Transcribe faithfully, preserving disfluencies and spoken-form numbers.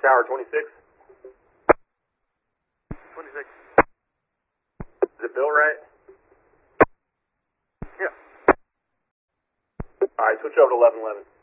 Tower twenty-six. twenty-six. Is it Bill right? Yeah. Alright, switch over to eleven eleven.